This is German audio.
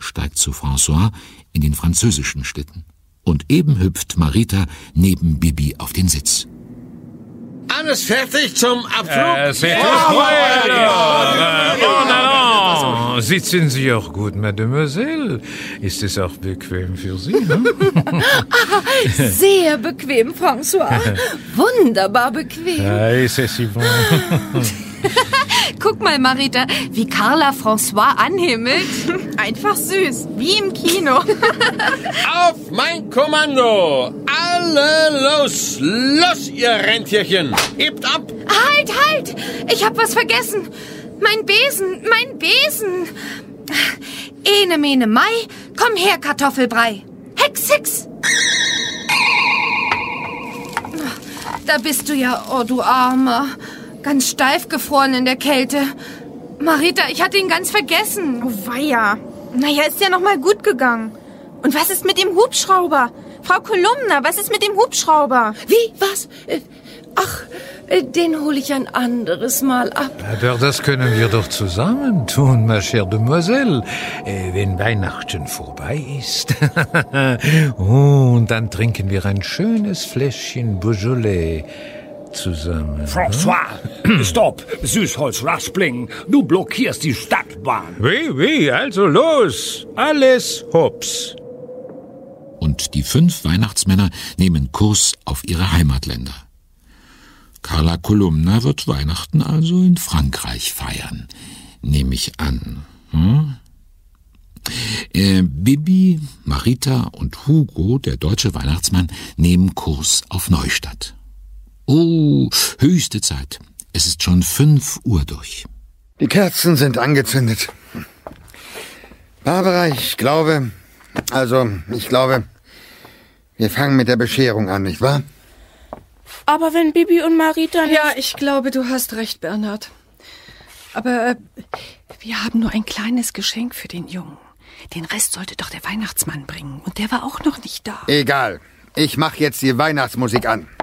steigt zu François in den französischen Schlitten. Und eben hüpft Marita neben Bibi auf den Sitz. Alles fertig zum Abflug? Sitzen Sie auch gut, Mademoiselle? Ist es auch bequem für Sie? Ne? Sehr bequem, François. Wunderbar bequem. C'est si bon. Guck mal, Marita, wie Carla François anhimmelt. Einfach süß, wie im Kino. Auf mein Kommando! Alle los! Los, ihr Rentierchen! Hebt ab! Halt! Ich hab was vergessen. Mein Besen. Ene, mene, Mai, komm her, Kartoffelbrei. Hex. Da bist du ja, oh du Armer. Ganz steif gefroren in der Kälte. Marita, ich hatte ihn ganz vergessen. Oh weia. Naja, ist ja noch mal gut gegangen. Und was ist mit dem Hubschrauber? Frau Kolumna, was ist mit dem Hubschrauber? Wie? Was? Den hole ich ein anderes Mal ab. Aber das können wir doch zusammen tun, ma chère Demoiselle, wenn Weihnachten vorbei ist. Und dann trinken wir ein schönes Fläschchen Beaujolais zusammen. François, stopp, Süßholzraspling, du blockierst die Stadtbahn. Oui, also los, alles hops. Und die 5 Weihnachtsmänner nehmen Kurs auf ihre Heimatländer. Carla Kolumna wird Weihnachten also in Frankreich feiern, nehme ich an. Bibi, Marita und Hugo, der deutsche Weihnachtsmann, nehmen Kurs auf Neustadt. Oh, höchste Zeit. Es ist schon 5 Uhr durch. Die Kerzen sind angezündet. Barbara, ich glaube, wir fangen mit der Bescherung an, nicht wahr? Aber wenn Bibi und Marita nicht... Ja, ich glaube, du hast recht, Bernhard. Aber wir haben nur ein kleines Geschenk für den Jungen. Den Rest sollte doch der Weihnachtsmann bringen. Und der war auch noch nicht da. Egal. Ich mache jetzt die Weihnachtsmusik an.